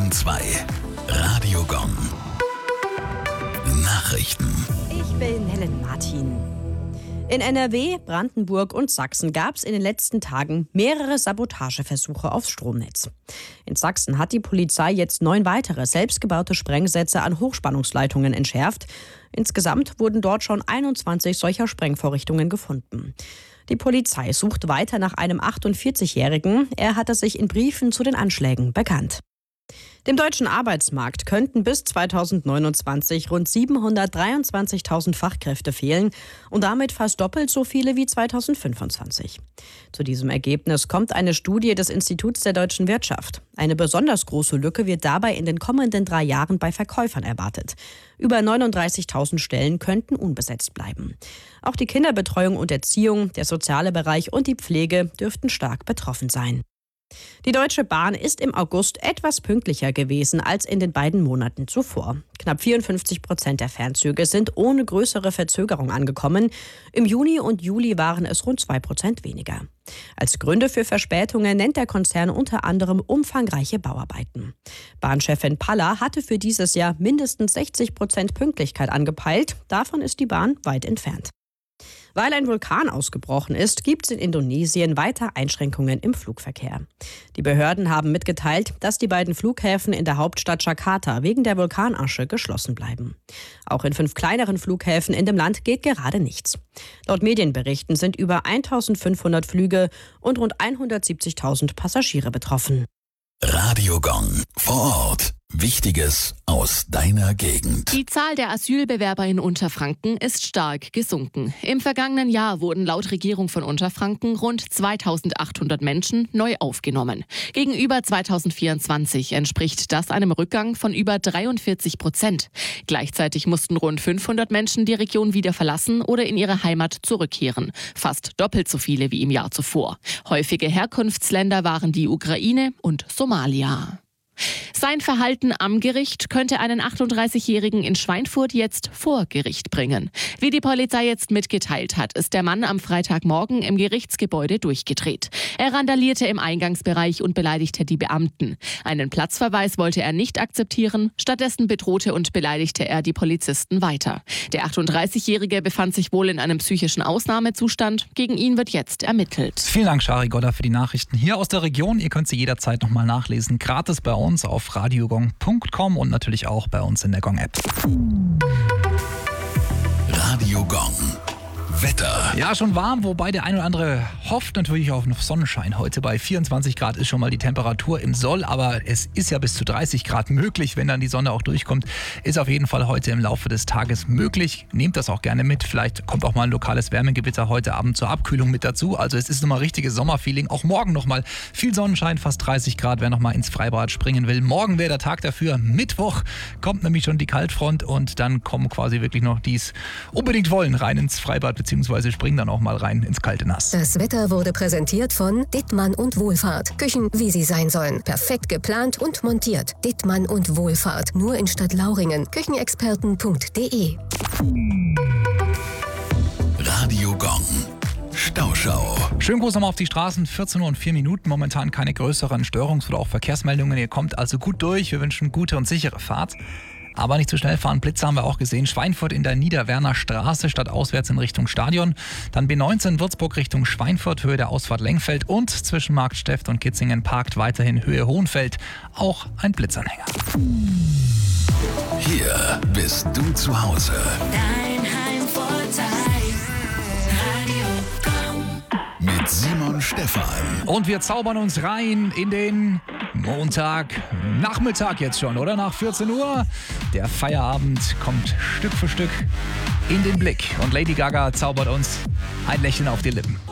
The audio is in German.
102 Radio Gong. Nachrichten. Ich bin Helen Martin. In NRW, Brandenburg und Sachsen gab es in den letzten Tagen mehrere Sabotageversuche aufs Stromnetz. In Sachsen hat die Polizei jetzt 9 weitere selbstgebaute Sprengsätze an Hochspannungsleitungen entschärft. Insgesamt wurden dort schon 21 solcher Sprengvorrichtungen gefunden. Die Polizei sucht weiter nach einem 48-Jährigen. Er hatte sich in Briefen zu den Anschlägen bekannt. Dem deutschen Arbeitsmarkt könnten bis 2029 rund 723.000 Fachkräfte fehlen und damit fast doppelt so viele wie 2025. Zu diesem Ergebnis kommt eine Studie des Instituts der deutschen Wirtschaft. Eine besonders große Lücke wird dabei in den kommenden 3 Jahren bei Verkäufern erwartet. Über 39.000 Stellen könnten unbesetzt bleiben. Auch die Kinderbetreuung und Erziehung, der soziale Bereich und die Pflege dürften stark betroffen sein. Die Deutsche Bahn ist im August etwas pünktlicher gewesen als in den beiden Monaten zuvor. Knapp 54% der Fernzüge sind ohne größere Verzögerung angekommen. Im Juni und Juli waren es rund 2% weniger. Als Gründe für Verspätungen nennt der Konzern unter anderem umfangreiche Bauarbeiten. Bahnchefin Paller hatte für dieses Jahr mindestens 60% Pünktlichkeit angepeilt. Davon ist die Bahn weit entfernt. Weil ein Vulkan ausgebrochen ist, gibt es in Indonesien weiter Einschränkungen im Flugverkehr. Die Behörden haben mitgeteilt, dass die beiden Flughäfen in der Hauptstadt Jakarta wegen der Vulkanasche geschlossen bleiben. Auch in 5 kleineren Flughäfen in dem Land geht gerade nichts. Laut Medienberichten sind über 1.500 Flüge und rund 170.000 Passagiere betroffen. Radio Gong. Vor Ort. Wichtiges aus deiner Gegend. Die Zahl der Asylbewerber in Unterfranken ist stark gesunken. Im vergangenen Jahr wurden laut Regierung von Unterfranken rund 2.800 Menschen neu aufgenommen. Gegenüber 2024 entspricht das einem Rückgang von über 43%. Gleichzeitig mussten rund 500 Menschen die Region wieder verlassen oder in ihre Heimat zurückkehren. Fast doppelt so viele wie im Jahr zuvor. Häufige Herkunftsländer waren die Ukraine und Somalia. Sein Verhalten am Gericht könnte einen 38-Jährigen in Schweinfurt jetzt vor Gericht bringen. Wie die Polizei jetzt mitgeteilt hat, ist der Mann am Freitagmorgen im Gerichtsgebäude durchgedreht. Er randalierte im Eingangsbereich und beleidigte die Beamten. Einen Platzverweis wollte er nicht akzeptieren, stattdessen bedrohte und beleidigte er die Polizisten weiter. Der 38-Jährige befand sich wohl in einem psychischen Ausnahmezustand. Gegen ihn wird jetzt ermittelt. Vielen Dank, Shari Godda, für die Nachrichten hier aus der Region. Ihr könnt sie jederzeit nochmal nachlesen, gratis bei uns auf radiogong.com und natürlich auch bei uns in der Gong-App. Radio Gong. Wetter. Ja, schon warm, wobei der ein oder andere hofft natürlich auf Sonnenschein. Heute bei 24 Grad ist schon mal die Temperatur im Soll, aber es ist ja bis zu 30 Grad möglich, wenn dann die Sonne auch durchkommt. Ist auf jeden Fall heute im Laufe des Tages möglich. Nehmt das auch gerne mit. Vielleicht kommt auch mal ein lokales Wärmegewitter heute Abend zur Abkühlung mit dazu. Also es ist nochmal richtiges Sommerfeeling. Auch morgen nochmal viel Sonnenschein, fast 30 Grad, wer nochmal ins Freibad springen will. Morgen wäre der Tag dafür. Mittwoch kommt nämlich schon die Kaltfront und dann kommen quasi wirklich noch die es unbedingt wollen rein ins Freibad, beziehungsweise springen dann auch mal rein ins kalte Nass. Das Wetter wurde präsentiert von Dittmann und Wohlfahrt. Küchen, wie sie sein sollen. Perfekt geplant und montiert. Dittmann und Wohlfahrt. Nur in Stadtlauringen. Küchenexperten.de. Radio Gong. Stauschau. Schönen Gruß nochmal auf die Straßen, 14 Uhr und 4 Minuten. Momentan keine größeren Störungs- oder auch Verkehrsmeldungen. Ihr kommt also gut durch. Wir wünschen gute und sichere Fahrt. Aber nicht zu schnell fahren. Blitze haben wir auch gesehen. Schweinfurt in der Niederwerner Straße, statt auswärts in Richtung Stadion. Dann B19 Würzburg Richtung Schweinfurt, Höhe der Ausfahrt Lengfeld. Und zwischen Marktsteft und Kitzingen parkt weiterhin Höhe Hohenfeld auch ein Blitzanhänger. Hier bist du zu Hause. Dein Heimvorteil. Radio Gong. Mit Simon Stephan. Und wir zaubern uns rein in den Montagnachmittag jetzt schon, oder? Nach 14 Uhr. Der Feierabend kommt Stück für Stück in den Blick. Und Lady Gaga zaubert uns ein Lächeln auf die Lippen.